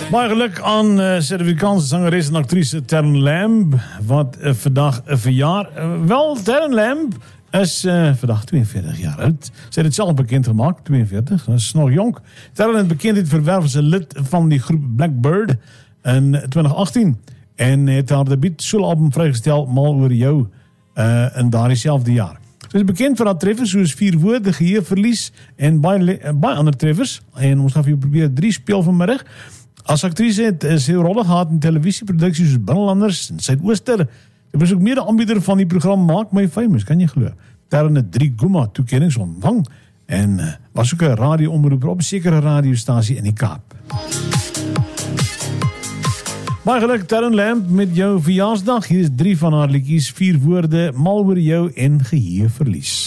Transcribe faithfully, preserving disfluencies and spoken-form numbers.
Baie geluk aan uh, Suid-Afrikaanse zangeres en actrice Terren Lamb, wat uh, vandag uh, verjaar. Uh, wel, Terren Lamb is uh, vandag tweeënveertig jaar oud. Sy het het self bekend gemaakt, tweeënveertig. Dat is nog jong. Terren het bekendheid verwerf as 'n lid van die groep Blackbird in twintig agttien. En het haar debuut soloalbum vrygestel, Mal oor jou, uh, in daardie selfde jaar. Sy is bekend vir haar treffers soos Vier Woorde, Geheerverlies en baie, baie ander treffers. En ons gaan vir jou probeer drie speel vanmiddag. As actrice het sy rolle gehad in televisieproduksies soos Binnelanders en Suidooster. Sy was ook mede-aanbieder van die program Maak My Famous, kan jy glo. Terren het drie Guma toekennings ontvang en uh, was ook 'n radio-omroeper op 'n sekere radiostasie in die Kaap. Baie geluk Terren Lamb met jou verjaarsdag. Hier is drie van haar liedjies, Vier Woorde, Mal oor jou en Geheerverlies.